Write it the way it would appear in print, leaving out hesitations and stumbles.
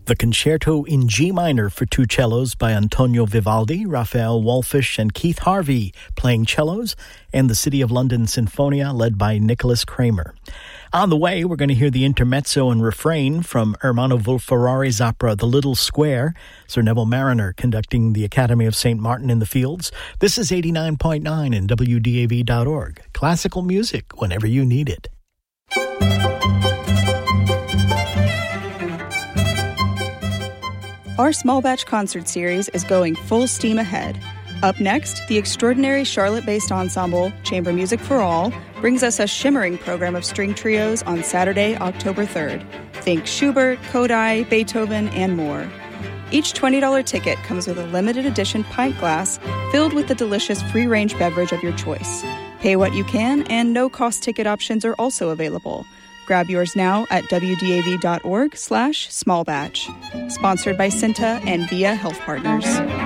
The Concerto in G minor for two cellos by Antonio Vivaldi, Raphael Wallfisch, and Keith Harvey playing cellos, and the City of London Sinfonia led by Nicholas Kramer. On the way, we're going to hear the intermezzo and refrain from Ermanno Wolf-Ferrari's opera The Little Square, Sir Neville Marriner conducting the Academy of St. Martin in the Fields. This is 89.9 and WDAV.org. Classical music whenever you need it. Our small batch concert series is going full steam ahead. Up next, the extraordinary Charlotte-based ensemble, Chamber Music for All, brings us a shimmering program of string trios on Saturday, October 3rd. Think Schubert, Kodály, Beethoven, and more. Each $20 ticket comes with a limited edition pint glass filled with the delicious free-range beverage of your choice. Pay what you can, and no-cost ticket options are also available. Grab yours now at wdav.org/smallbatch. Sponsored by Cinta and Via Health Partners.